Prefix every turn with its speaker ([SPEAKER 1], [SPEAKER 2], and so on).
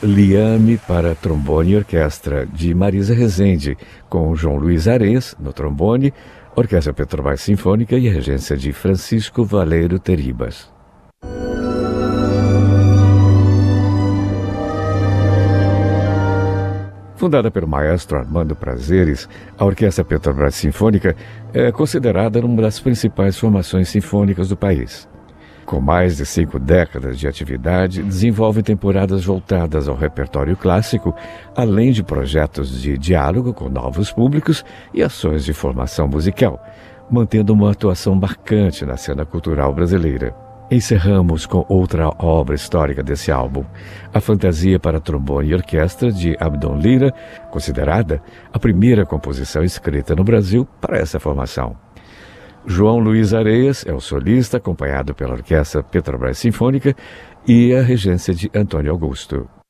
[SPEAKER 1] Liame para trombone e orquestra, de Marisa Rezende, com João Luiz Areias no trombone, Orquestra Petrobras Sinfônica e a regência de Francisco Valeiro Teribas. Fundada pelo maestro Armando Prazeres, a Orquestra Petrobras Sinfônica é considerada uma das principais formações sinfônicas do país. Com mais de 5 décadas de atividade, desenvolve temporadas voltadas ao repertório clássico, além de projetos de diálogo com novos públicos e ações de formação musical, mantendo uma atuação marcante na cena cultural brasileira. Encerramos com outra obra histórica desse álbum, a Fantasia para Trombone e Orquestra, de Abdon Lira, considerada a primeira composição escrita no Brasil para essa formação. João Luiz Areias é o solista, acompanhado pela Orquestra Petrobras Sinfônica e a regência de Antônio Augusto.